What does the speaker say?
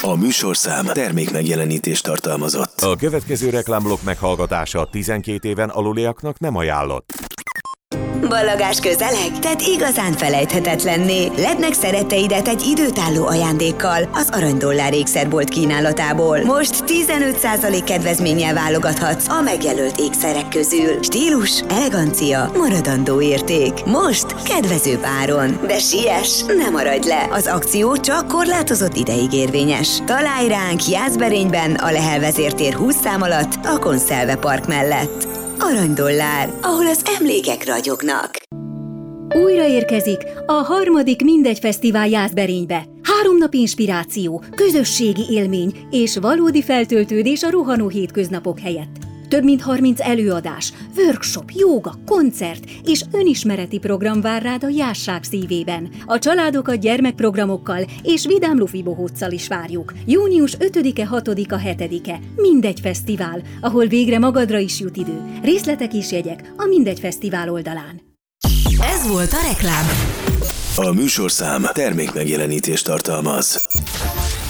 A műsorszám termék megjelenítést tartalmazott. A következő reklámblokk meghallgatása 12 éven aluliaknak nem ajánlott. Ballagás közeleg? Tedd igazán felejthetetlenné. Ledd meg szeretteidet egy időtálló ajándékkal az Aranydollár ékszerbolt kínálatából. Most 15% kedvezménnyel válogathatsz a megjelölt ékszerek közül. Stílus, elegancia, maradandó érték. Most kedvezőbb áron. De siess, ne maradj le! Az akció csak korlátozott ideig érvényes. Találj ránk Jászberényben, a Lehel vezértér 20 szám alatt, a Konzelve Park mellett. Aranydollár, ahol az emlékek ragyognak. Újra érkezik a 3. Mindegy Fesztivál Jászberénybe. 3 nap inspiráció, közösségi élmény és valódi feltöltődés a rohanó hétköznapok helyett. Több mint 30 előadás, workshop, jóga, koncert és önismereti program vár rád a Jászság szívében. A családokat gyermekprogramokkal és vidám lufi bohóccal is várjuk. Június 5-e, 6-a, 7-e. Mindegy Fesztivál, ahol végre magadra is jut idő. Részletek és jegyek a Mindegy Fesztivál oldalán. Ez volt a reklám. A műsorszám termék megjelenítést tartalmaz.